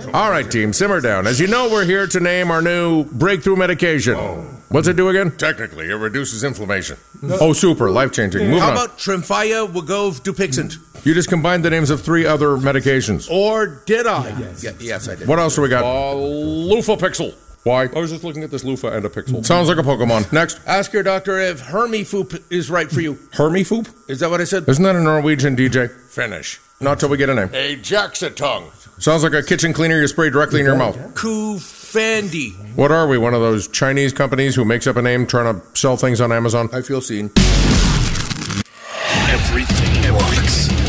All right, team, simmer down. As you know, we're here to name our new breakthrough medication. What's it do again? Technically, it reduces inflammation. Oh, super, life-changing. Moving How on. about Tremfya, Wegovy, Dupixent? You just combined the names of 3 other medications. Or did I? Yes, I did. What else do we got? Loofah Pixel. Why? I was just looking at this loofah and a pixel. Sounds like a Pokemon. Next. Ask your doctor if Hermifoop is right for you. Hermifoop? Is that what I said? Isn't that a Norwegian DJ? Finish. Not till we get a name. A Jaxatongue. Sounds like a kitchen cleaner you spray directly in your mouth. Kufandi. What are we, one of those Chinese companies who makes up a name trying to sell things on Amazon? I feel seen. Everything works.